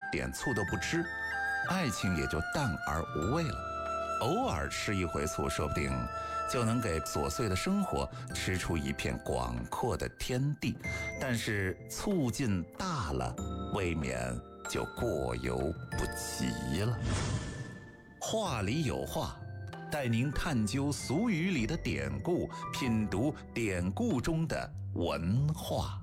点醋都不吃，爱情也就淡而无味了。偶尔吃一回醋，说不定就能给琐碎的生活吃出一片广阔的天地。但是醋劲大了，未免就过犹不及了。话里有话，带您探究俗语里的典故，品读典故中的文化。